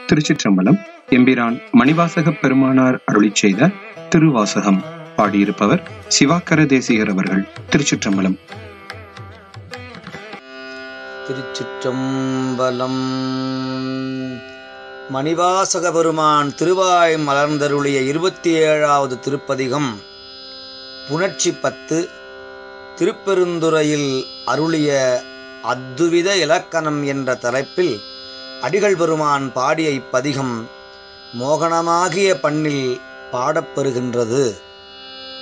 திருச்சிற்றம்பலம். எம்பிரான் மணிவாசகப் பெருமானார் அருளிச் செய்த திருவாசகம். பாடியிருப்பவர் சிவாக்கர தேசிகர் அவர்கள். திருச்சிற்றம்பலம். திருச்சிற்றம்பலம். மணிவாசக பெருமான் திருவாய் மலர்ந்தருளிய 27வது திருப்பதிகம் புணர்ச்சி 10. திருப்பெருந்துறையில் அருளிய அத்துவித இலக்கணம் என்ற தலைப்பில் அடிகள் பெருமான் பாடிய இப்பதிகம் மோகனமாகிய பண்ணில் பாடப்பெறுகின்றது.